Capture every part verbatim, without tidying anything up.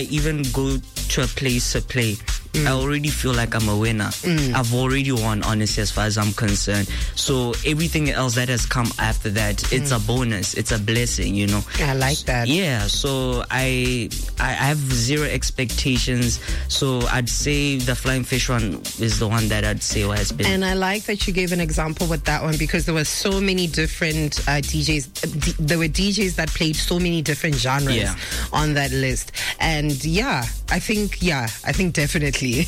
I even go to a place to play, mm. I already feel like I'm a winner. Mm. I've already won, honestly, as far as I'm concerned. So everything else that has come after that, it's mm. a bonus. It's a blessing, you know. I like that. Yeah, so I I have zero expectations. So I'd say the Flying Fish one is the one that I'd say has been. And I like that you gave an example with that one, because there were so many different uh, D Js. D- there were D Js that played so many different genres yeah. on that list. And yeah, I think, yeah, I think definitely.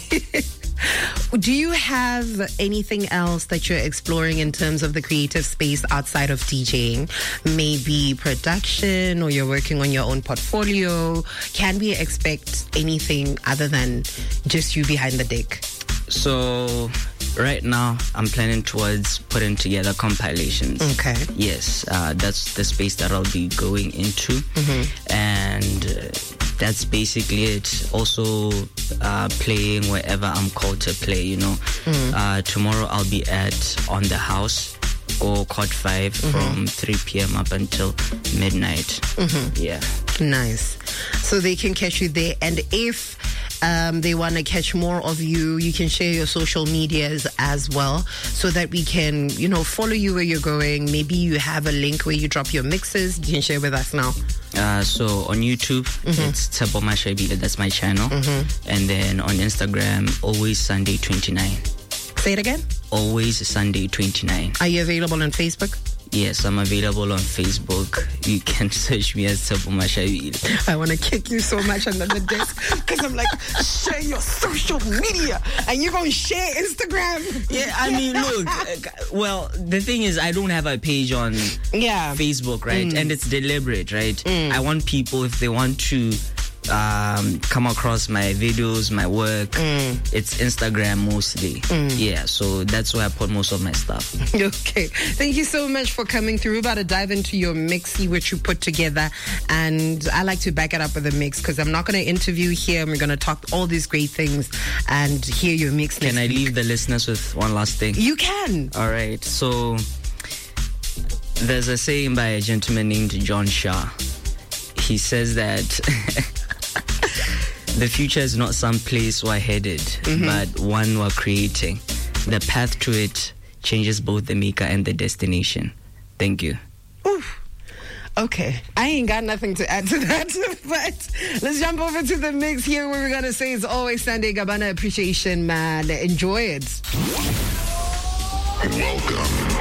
Do you have anything else that you're exploring in terms of the creative space outside of DJing? Maybe production, or you're working on your own portfolio? Can we expect anything other than just you behind the deck? So right now I'm planning towards putting together compilations. Okay. Yes, uh, that's the space that I'll be going into. Mm-hmm. And uh, that's basically it. Also uh, playing wherever I'm called to play, you know. Mm-hmm. Uh, tomorrow I'll be at On The House or Court five mm-hmm. from three p.m. up until midnight. Mm-hmm. Yeah. Nice. So they can catch you there. And if um, they want to catch more of you, you can share your social medias as well, so that we can, you know, follow you where you're going. Maybe you have a link where you drop your mixes. You can share with us now. Uh, so on YouTube, mm-hmm. it's Tshepo Mashobile. That's my channel. Mm-hmm. And then on Instagram, Always Sunday twenty-nine. Say it again. Always Sunday twenty-nine. Are you available on Facebook? Yes, I'm available on Facebook. You can search me as Tshepo Mashobile. I want to kick you so much under the desk, because I'm like, share your social media, and you're going to share Instagram. Yeah, I mean, look, well, the thing is, I don't have a page on yeah. Facebook, right? Mm. And it's deliberate, right? Mm. I want people, if they want to um come across my videos, my work, mm. it's Instagram mostly. Mm. Yeah, so that's where I put most of my stuff. Okay, thank you so much for coming through. We're about to dive into your mix, see what you put together, and I like to back it up with a mix, because I'm not going to interview here. We're going to talk all these great things and hear your mix. Can I week. leave the listeners with one last thing? You can. All right, so there's a saying by a gentleman named John Shaw. He says that the future is not some place we're headed, mm-hmm. but one we're creating. The path to it changes both the maker and the destination. Thank you. Oof. Okay, I ain't got nothing to add to that, but let's jump over to the mix here, where we're going to say it's always Sunday Gabana Appreciation, man. Enjoy it. Welcome